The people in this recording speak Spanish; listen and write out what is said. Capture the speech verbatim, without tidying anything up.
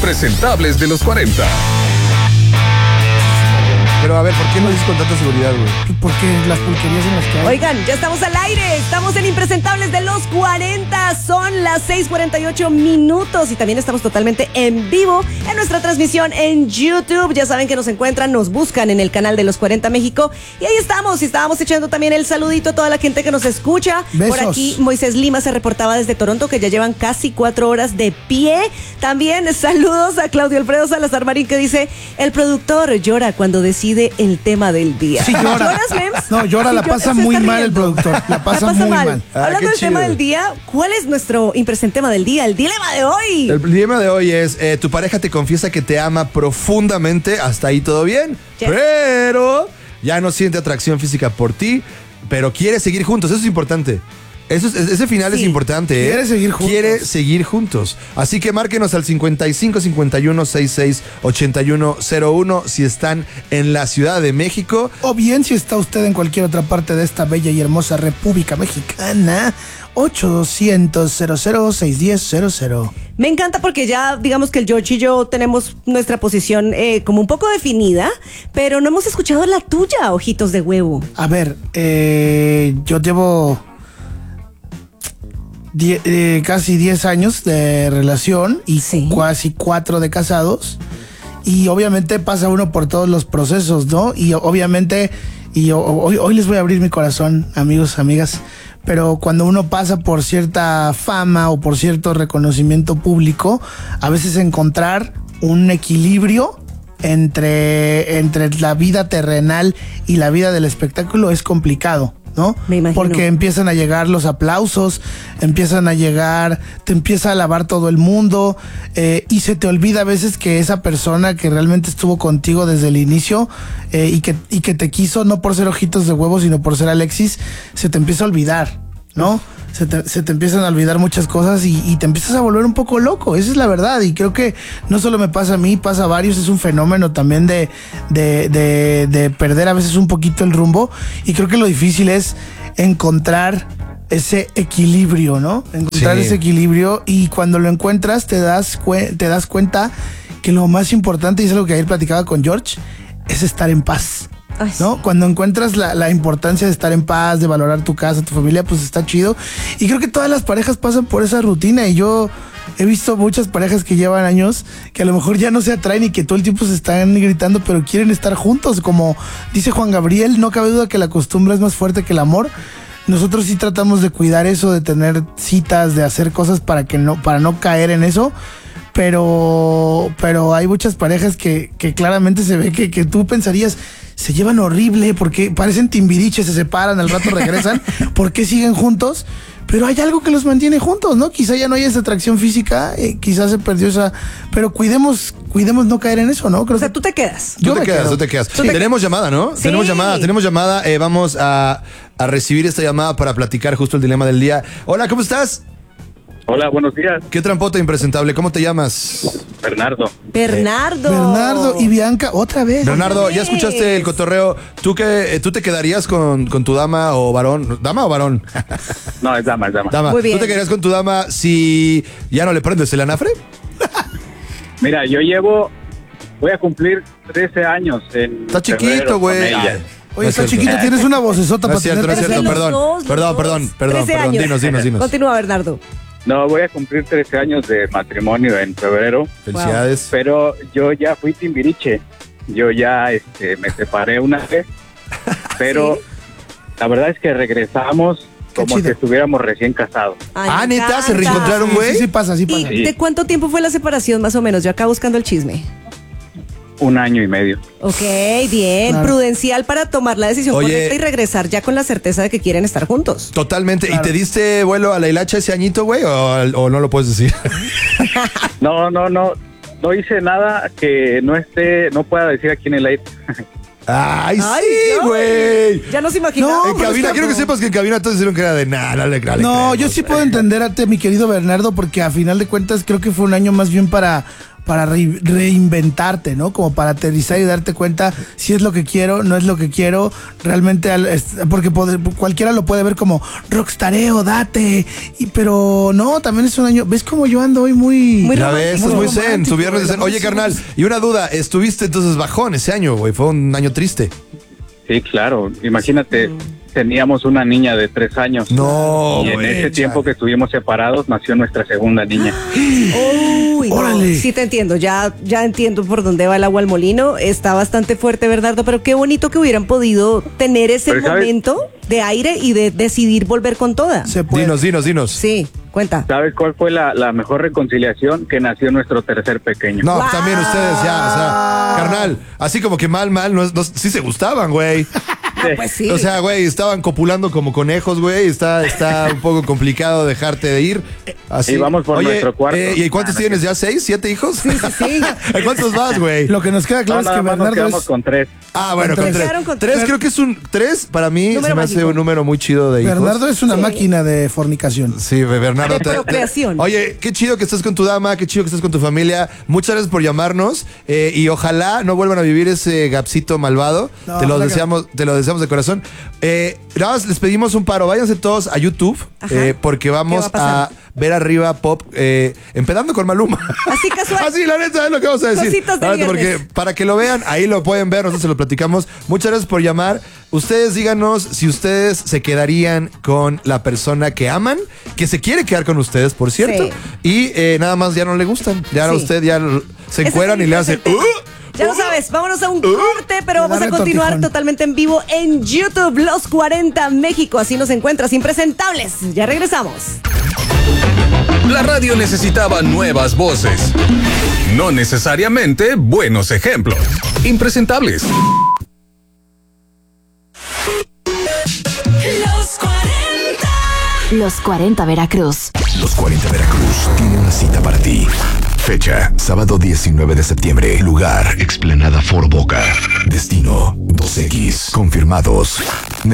impresentables de los cuarenta. Pero a ver, ¿por qué no dices con tanta seguridad, güey? Porque las pulquerías en las que hay. Oigan, ya estamos al aire, estamos en Impresentables de los cuarenta, son las seis cuarenta y ocho minutos y también estamos totalmente en vivo en nuestra transmisión en YouTube. Ya saben que nos encuentran, nos buscan en el canal de los cuarenta México y ahí estamos, y estábamos echando también el saludito a toda la gente que nos escucha. Besos. Por aquí Moisés Lima se reportaba desde Toronto que ya llevan casi cuatro horas de pie. También saludos a Claudio Alfredo Salazar Marín que dice, el productor llora cuando decide el tema del día. Sí, llora. ¿Lloras, Mems? No, llora, Sí, la yo- pasa se muy está mal el riendo. productor. La pasa, La muy mal. Ah, Hablando qué del tema chido. del día, ¿cuál es nuestro impresentema del día? El dilema de hoy. El dilema de hoy es, eh, tu pareja te confiesa que te ama profundamente, hasta ahí todo bien, Yes. pero ya no siente atracción física por ti, pero quiere seguir juntos, eso es importante. Eso es- ese final Sí. es importante, ¿eh? Quiere seguir juntos. Quiere seguir juntos. Así que márquenos al cincuenta y cinco cincuenta y uno sesenta y seis ochenta y uno cero uno si están en la Ciudad de México. O bien si está usted en cualquier otra parte de esta bella y hermosa República Mexicana, ocho doscientos cero cero seis diez cero cero. Me encanta porque ya, digamos que el George y yo tenemos nuestra posición eh, como un poco definida, pero no hemos escuchado la tuya, ojitos de huevo. A ver, eh, yo llevo die- eh, casi diez años de relación y Sí. casi cuatro de casados. Y obviamente pasa uno por todos los procesos, ¿no? Y o- obviamente, y o- hoy, hoy les voy a abrir mi corazón, amigos, amigas, pero cuando uno pasa por cierta fama o por cierto reconocimiento público, a veces encontrar un equilibrio entre, entre la vida terrenal y la vida del espectáculo es complicado, ¿no? Me imagino. Porque empiezan a llegar los aplausos, empiezan a llegar, te empieza a alabar todo el mundo, eh, y se te olvida a veces que esa persona que realmente estuvo contigo desde el inicio eh, y, que, y que te quiso no por ser ojitos de huevo, sino por ser Alexis, se te empieza a olvidar, ¿no? Se te, se te empiezan a olvidar muchas cosas y, y te empiezas a volver un poco loco, esa es la verdad. Y creo que no solo me pasa a mí, pasa a varios, es un fenómeno también de, de, de, de perder a veces un poquito el rumbo. Y creo que lo difícil es encontrar ese equilibrio, ¿no? Encontrar Sí. ese equilibrio, y cuando lo encuentras te das, cue- te das cuenta que lo más importante, y es algo que ayer platicaba con George, es estar en paz. Ay, ¿No? Cuando encuentras la, la importancia de estar en paz, de valorar tu casa, tu familia, pues está chido. Y creo que todas las parejas pasan por esa rutina. Y yo he visto muchas parejas que llevan años que a lo mejor ya no se atraen y que todo el tiempo se están gritando, pero quieren estar juntos. Como dice Juan Gabriel, no cabe duda que la costumbre es más fuerte que el amor. Nosotros sí tratamos de cuidar eso, de tener citas, de hacer cosas para que no, para no caer en eso. Pero, pero hay muchas parejas que, que claramente se ve que, que tú pensarías, se llevan horrible porque parecen timbiriches, se separan, al rato regresan, ¿por qué siguen juntos? Pero hay algo que los mantiene juntos, ¿no? Quizá ya no hay esa atracción física, eh, quizás se perdió esa, pero cuidemos, cuidemos no caer en eso, ¿no? Creo O sea, que tú te quedas. Tú Yo te me quedas, quedo. tú te quedas. Tú te- Tenemos llamada, ¿no? Sí. Tenemos llamada, tenemos llamada. Eh, vamos a, a recibir esta llamada para platicar justo el dilema del día. Hola, ¿cómo estás? Hola, buenos días, ¿Qué trampota impresentable? ¿Cómo te llamas? Bernardo. Bernardo. Bernardo y Bianca, otra vez. Bernardo, ya vez. escuchaste el cotorreo. ¿Tú, qué, eh, ¿Tú te quedarías con, con tu dama o varón? ¿Dama o varón? No, es dama, es dama. Dama. Muy bien. ¿Tú te quedarías con tu dama si ya no le prendes el anafre? Mira, yo llevo, voy a cumplir trece años en Está chiquito, febrero con güey. ella. Oye, No está es cierto. chiquito, tienes una vocesota No para es cierto, no es tener cierto, Los perdón. dos, los Perdón, dos. perdón, perdón, trece perdón. años. Dinos, dinos, dinos. Continúa, Bernardo. No, voy a cumplir trece años de matrimonio en febrero, Felicidades. pero yo ya fui timbiriche. Yo ya este, me separé una vez, pero Sí. la verdad es que regresamos Qué como chido. si estuviéramos recién casados. Ay, Ah, me ¿neta? ¿Se encanta. reencontraron, güey? Sí, sí pasa, sí ¿Y pasa. Sí. de cuánto tiempo fue la separación, más o menos? Yo acá buscando el chisme. Un año y medio. Ok, bien. Claro. Prudencial para tomar la decisión Oye. correcta y regresar ya con la certeza de que quieren estar juntos. Totalmente. Claro. ¿Y te diste vuelo a la hilacha ese añito, güey? ¿O, o no lo puedes decir? No, no, no, no hice nada que no esté, no pueda decir aquí en el aire. ¡Ay, Ay, sí, Dios. güey! Ya nos imaginamos. No, En pero cabina, está- quiero que sepas que en cabina todos dijeron que era de nada, no le, no le No, creemos, yo sí güey. puedo entender a ti, mi querido Bernardo, porque a final de cuentas creo que fue un año más bien para, para re- reinventarte, ¿no? Como para aterrizar y darte cuenta si es lo que quiero, no es lo que quiero, realmente, al- es- porque poder- cualquiera lo puede ver como rockstareo, date, y, pero no, también es un año, ¿ves cómo yo ando hoy muy... Muy Ya ves, estás muy zen, romántico, tu viernes de zen. ¿verdad? Oye, carnal, y una duda, estuviste entonces bajón ese año, güey, fue un año triste. Sí, claro. Imagínate, teníamos una niña de tres años. No, Y en güey. ese tiempo que estuvimos separados nació nuestra segunda niña. Uy, no. Órale. Sí te entiendo, ya, ya entiendo por dónde va el agua al molino. Está bastante fuerte, Bernardo, pero qué bonito que hubieran podido tener ese Pero, ¿sabes? momento de aire y de decidir volver con toda. Se puede. Dinos, dinos, dinos. Sí, cuenta. ¿Sabes cuál fue la, la mejor reconciliación? Que nació nuestro tercer pequeño. No, ¡Wow! pues también ustedes ya, o sea, carnal, así como que mal, mal, no, es- no- sí se gustaban, güey. Ah, pues sí. O sea, güey, estaban copulando como conejos, güey, está, está un poco complicado dejarte de ir. Así. Y vamos por nuestro cuarto. eh, ¿y cuántos Ah, no, tienes ya? ¿Seis? ¿Siete hijos? Sí, sí, sí. ¿A cuántos vas, güey? Lo que nos queda claro No, es que nada más nos Bernardo quedamos es... con tres. Ah, bueno, con Tres. tres. Quedaron con Tres, tres. creo que es un. Tres, para mí, Número se me hace mágico. un número muy chido de hijos. Bernardo es una Sí. máquina de fornicación. Sí, Bernardo. De te- te- procreación. Oye, qué chido que estás con tu dama, qué chido que estás con tu familia. Muchas gracias por llamarnos eh, y ojalá no vuelvan a vivir ese gapsito malvado. No, te lo ojalá que- deseamos, te lo deseamos de corazón. Eh, nada más les pedimos un paro. Váyanse todos a YouTube Ajá. eh, porque vamos ¿Qué va a a, pasar? ver arriba pop eh, empezando con Maluma. Así casual. Así, la neta, es lo que vamos a decir. Cositas de La neta, porque viernes. para que lo vean, ahí lo pueden ver, nosotros se lo platicamos. Muchas gracias por llamar. Ustedes díganos si ustedes se quedarían con la persona que aman, que se quiere quedar con ustedes, por cierto, Sí. y eh, nada más ya no le gustan. Ya a Sí. usted ya l- se Ese encueran y le hacen. es el tema. "Uh". Ya lo sabes, vámonos a un corte, pero Le vamos da a continuar retortijón. totalmente en vivo en YouTube, Los cuarenta México. Así nos encuentras, impresentables. Ya regresamos. La radio necesitaba nuevas voces. No necesariamente buenos ejemplos. Impresentables. Los cuarenta. Los cuarenta Veracruz. Los cuarenta Veracruz tiene una cita para ti. Fecha, sábado diecinueve de septiembre. Lugar, Explanada Fort Boca. Destino, dos equis. Confirmados.